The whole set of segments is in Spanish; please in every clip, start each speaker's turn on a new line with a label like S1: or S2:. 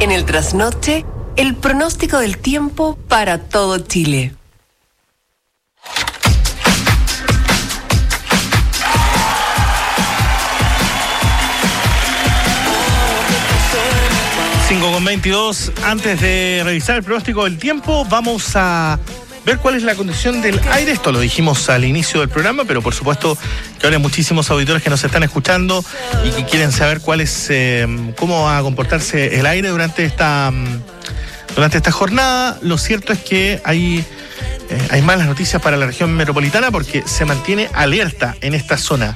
S1: En el trasnoche, el pronóstico del tiempo para todo Chile.
S2: Con 22. Antes de revisar el pronóstico del tiempo, vamos a ver cuál es la condición del aire. Esto lo dijimos al inicio del programa, pero por supuesto que ahora hay muchísimos auditores que nos están escuchando y que quieren saber cuál es, cómo va a comportarse el aire durante esta jornada. Lo cierto es que hay malas noticias para la región metropolitana porque se mantiene alerta en esta zona,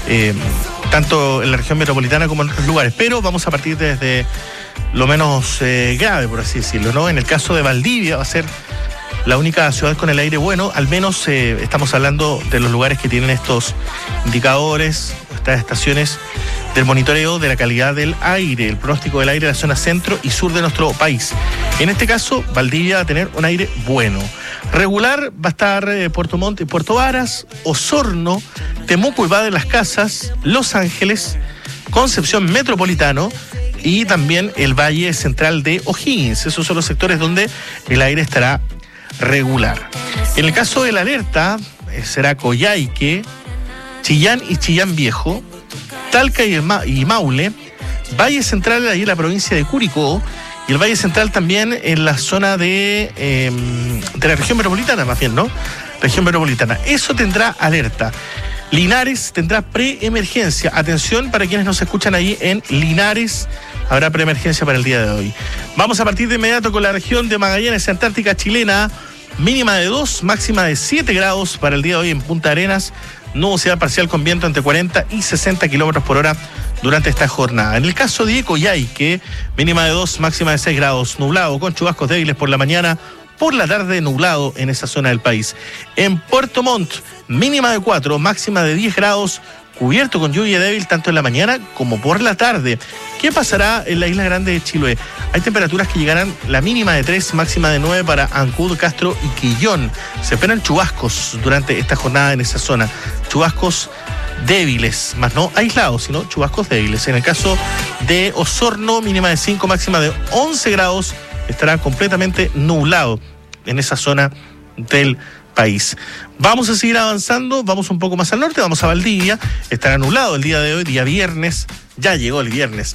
S2: tanto en la región metropolitana como en otros lugares. Pero vamos a partir desde lo menos grave, por así decirlo, ¿no? En el caso de Valdivia va a ser la única ciudad con el aire bueno, al menos estamos hablando de los lugares que tienen estos indicadores, estas estaciones del monitoreo de la calidad del aire, el pronóstico del aire de la zona centro y sur de nuestro país. En este caso, Valdivia va a tener un aire bueno. Regular va a estar Puerto Montt y Puerto Varas, Osorno, Temuco y Valle de las Casas, Los Ángeles, Concepción Metropolitano y también el Valle Central de O'Higgins. Esos son los sectores donde el aire estará regular. En el caso de la alerta, será Coyhaique, Chillán y Chillán Viejo, Talca y Maule, Valle Central ahí en la provincia de Curicó, y el Valle Central también en la zona de la región metropolitana, más bien, ¿no? Región metropolitana. Eso tendrá alerta. Linares tendrá preemergencia. Atención para quienes nos escuchan ahí en Linares. Habrá preemergencia para el día de hoy. Vamos a partir de inmediato con la región de Magallanes, Antártica chilena. Mínima de 2, máxima de 7 grados para el día de hoy en Punta Arenas. Nubosidad parcial con viento entre 40 y 60 kilómetros por hora durante esta jornada. En el caso de Coyhaique, mínima de 2, máxima de 6 grados. Nublado con chubascos débiles por la mañana. Por la tarde nublado en esa zona del país. En Puerto Montt, mínima de 4, máxima de 10 grados, cubierto con lluvia débil tanto en la mañana como por la tarde. ¿Qué pasará en la isla grande de Chiloé? Hay temperaturas que llegarán la mínima de 3, máxima de 9 para Ancud, Castro y Quillón. Se esperan chubascos durante esta jornada en esa zona. Chubascos débiles, más no aislados, sino chubascos débiles. En el caso de Osorno, mínima de 5, máxima de 11 grados, estará completamente nublado en esa zona del país. Vamos a seguir avanzando, vamos un poco más al norte, vamos a Valdivia. Estará nublado el día de hoy, día viernes. Ya llegó el viernes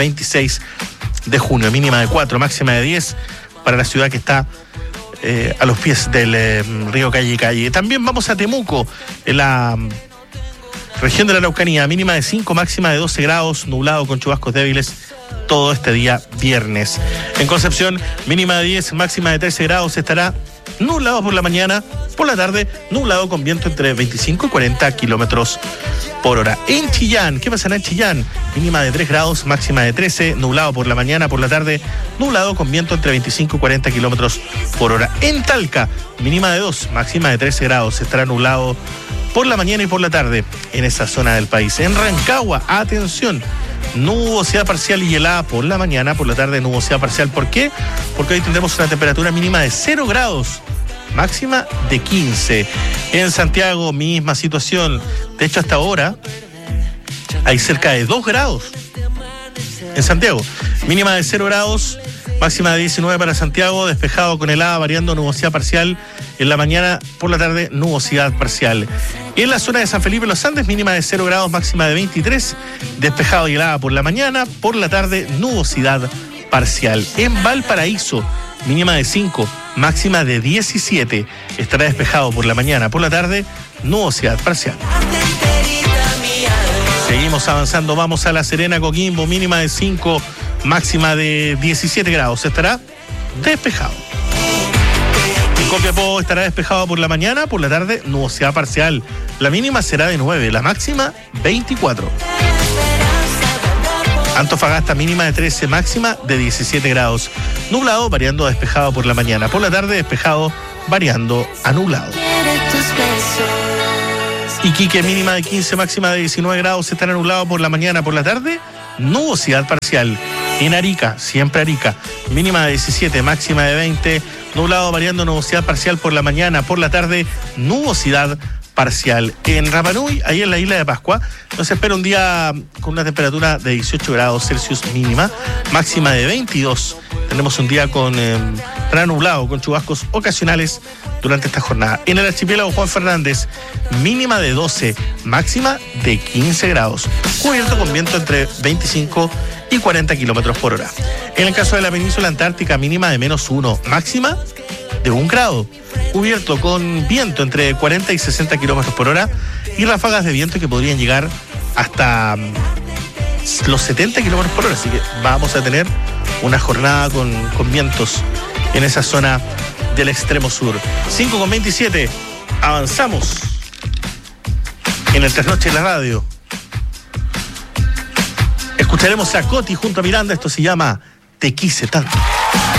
S2: 26 de junio, mínima de 4, máxima de 10 para la ciudad que está a los pies del río Calle. También vamos a Temuco, en la región de la Araucanía, mínima de 5, máxima de 12 grados, nublado con chubascos débiles todo este día viernes. En Concepción, mínima de 10, máxima de 13 grados, estará nublado por la mañana, por la tarde, nublado con viento entre 25 y 40 kilómetros por hora. En Chillán, ¿qué pasará en Chillán? Mínima de 3 grados, máxima de 13, nublado por la mañana, por la tarde, nublado con viento entre 25 y 40 kilómetros por hora. En Talca, mínima de 2, máxima de 13 grados, estará nublado por la mañana y por la tarde en esa zona del país. En Rancagua, atención, nubosidad parcial y helada por la mañana, por la tarde nubosidad parcial. ¿Por qué? Porque hoy tendremos una temperatura mínima de 0 grados, máxima de 15. En Santiago, misma situación. De hecho, hasta ahora hay cerca de 2 grados en Santiago. Mínima de 0 grados, máxima de 19 para Santiago, despejado con helada, variando nubosidad parcial en la mañana, por la tarde nubosidad parcial. En la zona de San Felipe Los Andes, mínima de 0 grados, máxima de 23, despejado y helada por la mañana, por la tarde nubosidad parcial. En Valparaíso, mínima de 5, máxima de 17, estará despejado por la mañana, por la tarde nubosidad parcial. Seguimos avanzando, vamos a La Serena, Coquimbo, mínima de 5, máxima de 17 grados, estará despejado. En Copiapó estará despejado por la mañana, por la tarde nubosidad parcial. La mínima será de 9, la máxima 24. Antofagasta, mínima de 13, máxima de 17 grados. Nublado, variando a despejado por la mañana. Por la tarde, despejado, variando a nublado. Iquique, mínima de 15, máxima de 19 grados. Estará nublado por la mañana, por la tarde, nubosidad parcial. En Arica, siempre Arica, mínima de 17, máxima de 20. Nublado, variando nubosidad parcial por la mañana, por la tarde, nubosidad parcial. En Rapa Nui, ahí en la isla de Pascua, nos espera un día con una temperatura de 18 grados Celsius mínima, máxima de 22. Tenemos un día con gran nublado, con chubascos ocasionales durante esta jornada. En el archipiélago Juan Fernández, mínima de 12, máxima de 15 grados. Cubierto con viento entre 25 y 40 kilómetros por hora. En el caso de la península antártica, mínima de -1, máxima de 1 grado. Cubierto con viento entre 40 y 60 kilómetros por hora y ráfagas de viento que podrían llegar hasta los 70 kilómetros por hora. Así que vamos a tener una jornada con vientos en esa zona del extremo sur. 5:27, avanzamos en el Trasnoche de la Radio. Escucharemos a Coti junto a Miranda, esto se llama Te quise tanto.